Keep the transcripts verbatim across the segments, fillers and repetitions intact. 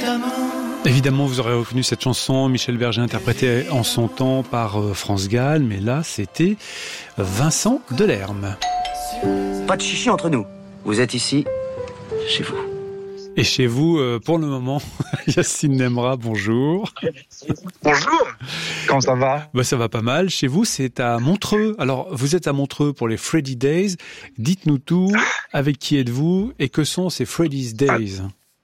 Évidemment, vous aurez reconnu cette chanson, Michel Berger interprétée en son temps par France Gall, mais là, c'était Vincent Delerme. Pas de chichi entre nous. Vous êtes ici, chez vous. Et chez vous, euh, pour le moment, Yacine Nemra, bonjour. Bonjour. Comment ça va ? Bah, ça va pas mal. Chez vous, c'est à Montreux. Alors, vous êtes à Montreux pour les Freddy Days. Dites-nous tout. Avec qui êtes-vous et que sont ces Freddy's Days ?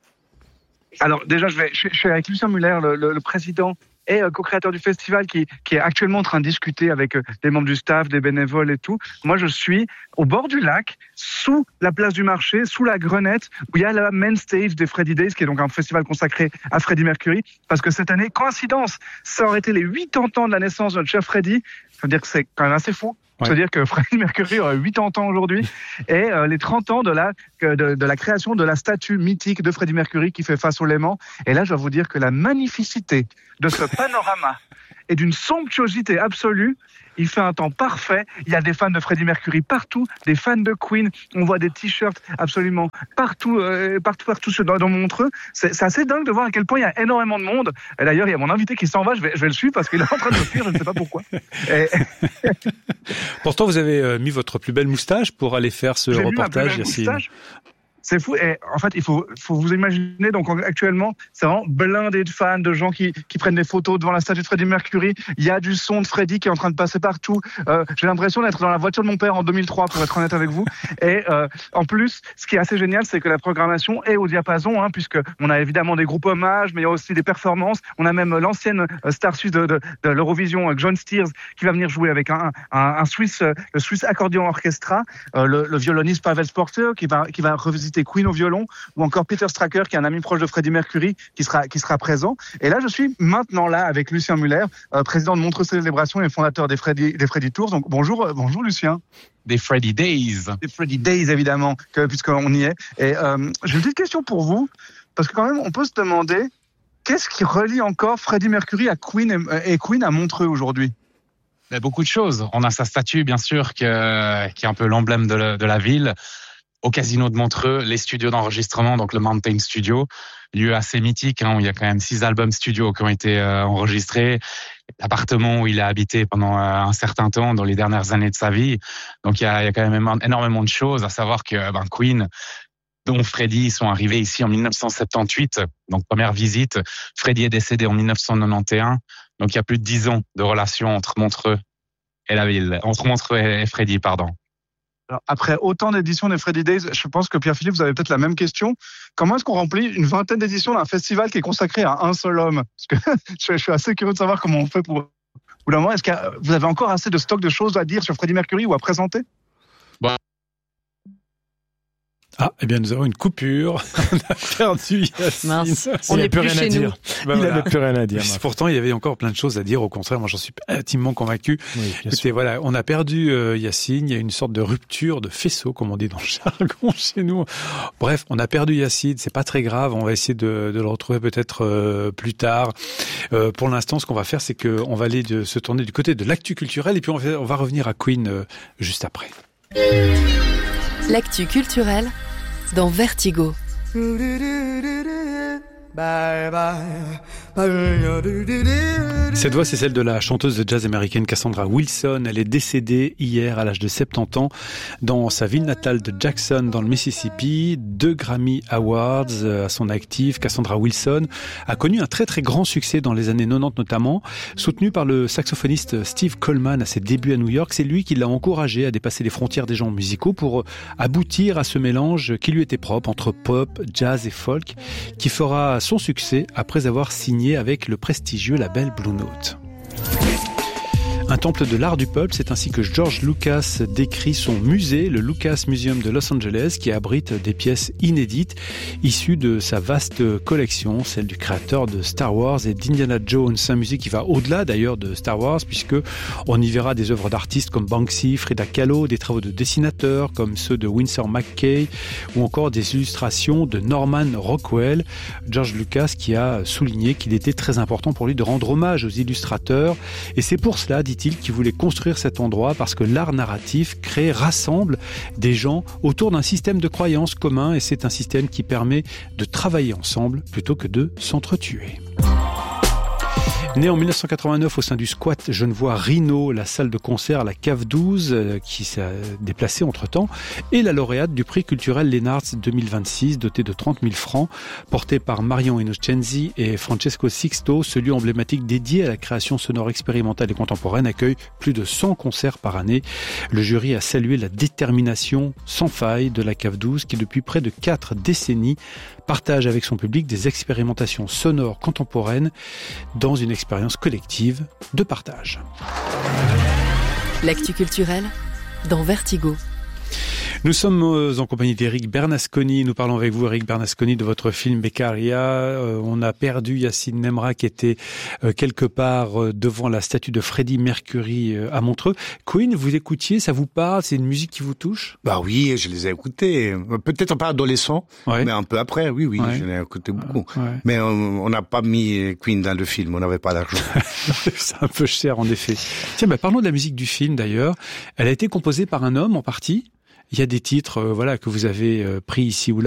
Alors déjà, je, vais, je, je suis avec Lucien Muller, le, le, le président et euh, co-créateur du festival, qui, qui est actuellement en train de discuter avec euh, des membres du staff, des bénévoles et tout. Moi, je suis au bord du lac, sous la place du marché, sous la Grenette, où il y a la main stage des Freddy Days, qui est donc un festival consacré à Freddie Mercury. Parce que cette année, coïncidence, ça aurait été les quatre-vingts ans de la naissance de notre cher Freddie. Ça veut dire que c'est quand même assez fou. Ouais. C'est-à-dire que Freddie Mercury aurait quatre-vingts ans aujourd'hui et euh, les trente ans de la, de, de la création de la statue mythique de Freddie Mercury qui fait face au Léman. Et là, je dois vous dire que la magnificité de ce panorama est d'une somptuosité absolue. Il fait un temps parfait. Il y a des fans de Freddie Mercury partout, des fans de Queen. On voit des t-shirts absolument partout, euh, partout, partout dans, dans Montreux. C'est, c'est assez dingue de voir à quel point il y a énormément de monde. Et d'ailleurs, il y a mon invité qui s'en va. Je vais, je vais le suivre parce qu'il est en train de me fuir. Je ne sais pas pourquoi. Et... Pourtant, vous avez mis votre plus belle moustache pour aller faire ce J'ai reportage. C'est fou. Et en fait, il faut, faut vous imaginer, donc actuellement, c'est vraiment blindé de fans, de gens qui, qui prennent des photos devant la statue de Freddie Mercury. Il y a du son de Freddie qui est en train de passer partout. Euh, j'ai l'impression d'être dans la voiture de mon père en deux mille trois, pour être honnête avec vous. Et euh, en plus, ce qui est assez génial, c'est que la programmation est au diapason, hein, puisque on a évidemment des groupes hommages, mais il y a aussi des performances. On a même l'ancienne star suisse de, de, de l'Eurovision, John Steers, qui va venir jouer avec un, un, un Swiss, le Swiss Accordion Orchestra, euh, le, le violoniste Pavel Sporter, qui va, qui va revisiter Queen au violon, ou encore Peter Stracker, qui est un ami proche de Freddie Mercury, qui sera, qui sera présent. Et là, je suis maintenant là avec Lucien Muller, euh, président de Montreux Célébration et fondateur des Freddy, des Freddy Tours. Donc bonjour, euh, bonjour Lucien. Des Freddy Days. Des Freddy Days, évidemment, que, puisqu'on y est. Et euh, j'ai une petite question pour vous, parce que quand même, on peut se demander, qu'est-ce qui relie encore Freddie Mercury à Queen et, et Queen à Montreux aujourd'hui ? Mais beaucoup de choses. On a sa statue, bien sûr, que, qui est un peu l'emblème de, la, de la ville. Au Casino de Montreux, les studios d'enregistrement, donc le Mountain Studio, lieu assez mythique, hein, où il y a quand même six albums studio qui ont été euh, enregistrés, l'appartement où il a habité pendant euh, un certain temps dans les dernières années de sa vie. Donc il y a, il y a quand même énormément de choses, à savoir que ben, Queen, dont Freddie, sont arrivés ici en dix-neuf cent soixante-dix, donc première visite. Freddie est décédé en dix-neuf cent quatre-vingt-onze, donc il y a plus de dix ans de relation entre Montreux et la ville, entre Montreux et Freddie, pardon. Alors, après autant d'éditions des Freddy Days, je pense que Pierre-Philippe, vous avez peut-être la même question. Comment est-ce qu'on remplit une vingtaine d'éditions d'un festival qui est consacré à un seul homme ? Parce que je suis assez curieux de savoir comment on fait pour... Ou là, est-ce que vous avez encore assez de stock de choses à dire sur Freddie Mercury ou à présenter ? Bon. Ah, eh bien, nous avons une coupure. On a perdu Yacine. Mince, on n'est plus rien à dire. Ben il voilà. n'avait plus rien à dire. Pourtant, il y avait encore plein de choses à dire. Au contraire, moi, j'en suis intimement convaincu. Oui, Écoutez, voilà, on a perdu euh, Yacine. Il y a une sorte de rupture de faisceau, comme on dit dans le jargon chez nous. Bref, on a perdu Yacine. C'est pas très grave. On va essayer de, de le retrouver peut-être euh, plus tard. Euh, pour l'instant, ce qu'on va faire, c'est qu'on va aller de, se tourner du côté de l'actu culturel et puis on va, on va revenir à Queen euh, juste après. L'actu culturelle dans Vertigo. Cette voix, c'est celle de la chanteuse de jazz américaine Cassandra Wilson. Elle est décédée hier à l'âge de soixante-dix ans dans sa ville natale de Jackson, dans le Mississippi. Deux Grammy Awards à son actif. Cassandra Wilson a connu un très très grand succès dans les années quatre-vingt-dix notamment, soutenu par le saxophoniste Steve Coleman à ses débuts à New York. C'est lui qui l'a encouragé à dépasser les frontières des genres musicaux pour aboutir à ce mélange qui lui était propre entre pop, jazz et folk, qui fera son succès après avoir signé avec le prestigieux label Blue Note. Un temple de l'art du peuple, c'est ainsi que George Lucas décrit son musée, le Lucas Museum de Los Angeles, qui abrite des pièces inédites issues de sa vaste collection, celle du créateur de Star Wars et d'Indiana Jones. Un musée qui va au-delà d'ailleurs de Star Wars, puisque on y verra des œuvres d'artistes comme Banksy, Frida Kahlo, des travaux de dessinateurs comme ceux de Winsor McCay, ou encore des illustrations de Norman Rockwell. George Lucas qui a souligné qu'il était très important pour lui de rendre hommage aux illustrateurs, et c'est pour cela, dit dit-il, qui voulait construire cet endroit parce que l'art narratif crée, rassemble des gens autour d'un système de croyances commun et c'est un système qui permet de travailler ensemble plutôt que de s'entretuer. Né en mille neuf cent quatre-vingt-neuf au sein du squat genevois Rhino, la salle de concert, la cave douze, euh, qui s'est déplacée entre-temps, et la lauréate du prix culturel Lennartz deux mille vingt-six, doté de trente mille francs, porté par Marion Innocenzi et Francesco Sixto. Ce lieu emblématique dédié à la création sonore expérimentale et contemporaine accueille plus de cent concerts par année. Le jury a salué la détermination sans faille de la cave douze, qui depuis près de quatre décennies partage avec son public des expérimentations sonores contemporaines dans une expérience collective de partage. L'actu culturelle dans Vertigo. Nous sommes en compagnie d'Éric Bernasconi. Nous parlons avec vous, Éric Bernasconi, de votre film Beccaria. Euh, on a perdu Yacine Nemra qui était euh, quelque part euh, devant la statue de Freddie Mercury euh, à Montreux. Queen, vous écoutiez, ça vous parle? C'est une musique qui vous touche? Bah oui, je les ai écoutés. Peut-être pas adolescent, ouais. mais un peu après, oui, oui, ouais. Je l'ai écouté beaucoup. Ouais. Mais on n'a pas mis Queen dans le film, on n'avait pas d'argent. C'est un peu cher, en effet. Tiens, bah, parlons de la musique du film, d'ailleurs. Elle a été composée par un homme, en partie. Il y a des titres, euh, voilà, que vous avez euh, pris ici ou là.